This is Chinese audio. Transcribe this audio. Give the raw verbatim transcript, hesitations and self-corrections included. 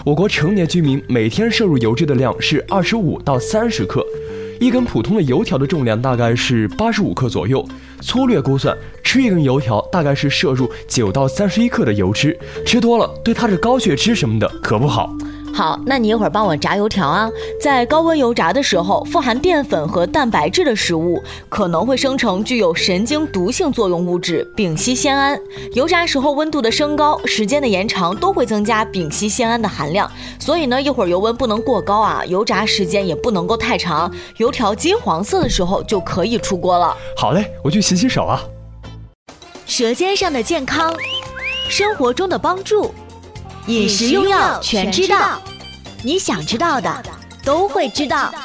我国成年居民每天摄入油脂的量是二十五到三十克，一根普通的油条的重量大概是八十五克左右。粗略估算，吃一根油条大概是摄入九到三十一克的油脂，吃多了对它这高血脂什么的可不好。 好，那你一会儿帮我炸油条啊。在高温油炸的时候，富含淀粉和蛋白质的食物可能会生成具有神经毒性作用物质丙烯酰胺。油炸时候温度的升高、时间的延长都会增加丙烯酰胺的含量，所以呢，一会儿油温不能过高啊，油炸时间也不能够太长，油条金黄色的时候就可以出锅了。 好嘞，我去洗洗手啊。 舌尖上的健康，生活中的帮助，饮食用药全知道，你想知道的都会知道。